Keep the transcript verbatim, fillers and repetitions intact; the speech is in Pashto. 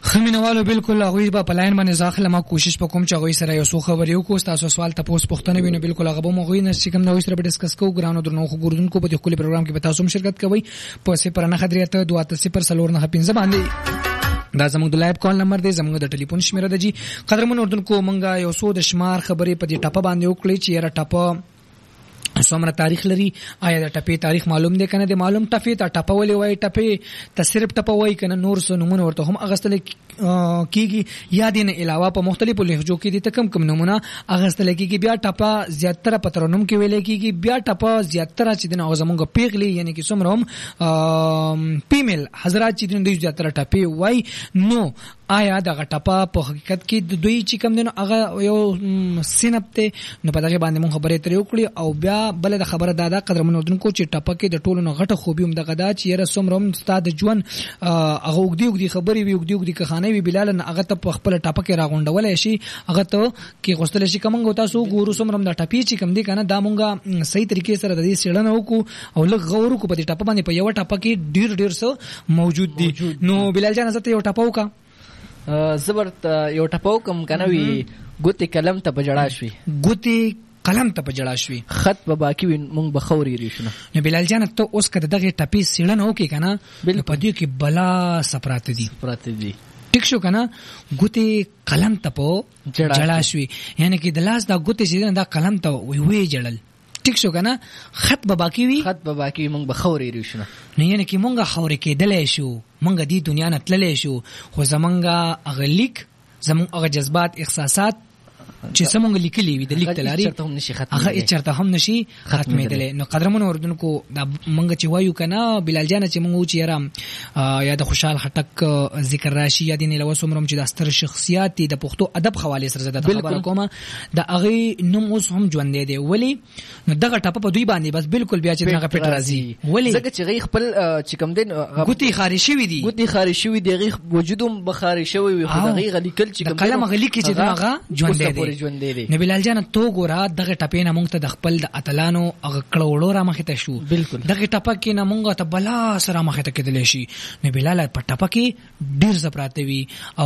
خمینوالو بالکل هغه به پلاین باندې ځاخله ما کوشش وکوم چې هغه سره یو څو خبرې وکړو تاسو سوال تاسو پوښتنه وینئ بالکل هغه به مو غوښنه چې کوم نو سره به ډیسکس کوو ګرانو درنو خو ګوردونکو په دې خپل پروګرام کې به تاسو هم شرکت کوئ په صفر نه خدریته دوه صفر سلور نه پنځه باندې دا زموږ د لایو کال نمبر دی زموږ د ټلیفون شمیره ده جی قدرمن اردوونکو مونږه یو څو د شمار خبرې په دې ټاپه باندې وکړي چې یاره ټاپه څومره تاریخ لري آیا د ټپې تاریخ معلوم دی کنه د معلوم ټپې ته ټپه ولې وای ټپې ته صرف ټپه وای کنه نور څه نمونه ورته هم اغستل کیږي یا دین علاوه په مختلفو لهجو کې دي ته کم کم نمونه اغستل کیږي بیا ټپه زیاتره په ترنم کې ویل کیږي بیا ټپه زیاتره چې دین اوزمونګه پیغلی یعنی کې څومره هم فیمیل حضرات چې دین د زیاتره ټپې وای نو آیا دغه ټپه په حقیقت کې د دوی چې کم دین هغه یو سینپ ته نو په دغه باندې مون خبرې ترې وکړي او بیا بل د خبره دادا قدرمن اردوونکو چې ټپه کې د ټولو نه غټه خوبي هم دغه دا چې یره سمرم ستاد ژوند هغه وګدي وګدي خبرې وي وګدي وګدي کخانه وي بلال نه هغه ته په خپل ټپه کې راغونډول شي هغه ته کې غوستل شي کومنګ تاسو ګورو سمرم د ټپې چې کم دي کنه دا مونږه صحیح طریقې سره د دې سړنه وکړو او لږ غور وکړو په دې ټپه باندې په یو ټپه کې ډیر ډیر څه موجود دي نو بلال جان زته یو ټپه وکا زبرت یو ټپو کم کنه وی ګوتې قلم ته بجړا شوي ګوتې قلم ته بجړا شوي خط به باقی وي مونږ به خوري ریشنه نو بلال جان ته اوس کده دغه ټپې سیړنه وکي کنه په دې کې بلا سپرات دي سپرات دي ټیک شو کنه ګوتې قلم ته په جړا شوي یعنی کې د لاس دا ګوتې چې دا قلم ته وی وی جړل ټیک شو کنه خط به باقی وي خط به باقی مونږ به خوري ریشنه نو یعنی کې مونږه خوري کېدلې شو مونږ دې دنیا نه تللې شو خو زمونږه اغلیک زمونږ هغه جذبات احساسات چې سمونږ لیکلي وي د لیک تلاري هغه چرته هم نشي ختمېدل نو قدرمن اردوونکو دا مونږ چې وایو کنه بلال جان چې مونږ چې یاره یا د خوشحال خټک ذکر راشي یا د نیلو سمرم چې د ستر شخصیت دي د پښتو ادب حواله سره زده خبره کومه د هغه نوم اوس هم ژوند دی ولی نو دغه ټاپه په دوی باندې بس بالکل بیا چې دغه پټ راځي ولی ځکه چې غي خپل چې کم دین ګوتی خارشي وي دي ګوتی خارشي وي دی غي وجودم بخاري شوی وي خو دغه غلی کل چې کم قلم غلی کې چې دغه ژوند دی نو بلال جان تو ګورا دغه ټپې نه مونږ ته د خپل د اتلانو هغه کړوړو را مخې ته شو بالکل دغه ټپه کې نه مونږ ته بلا سره مخې ته کېدل شي نو بلال په ټپه کې ډیر زپراته وي